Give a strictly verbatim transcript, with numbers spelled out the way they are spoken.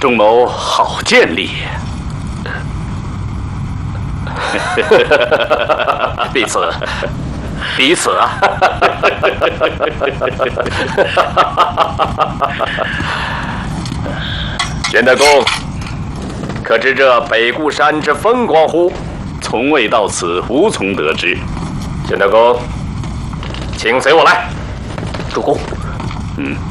仲谋好见力。彼此，彼此啊！玄德公，可知这北固山之风光乎？从未到此，无从得知。玄德公，请随我来。 主公， 嗯。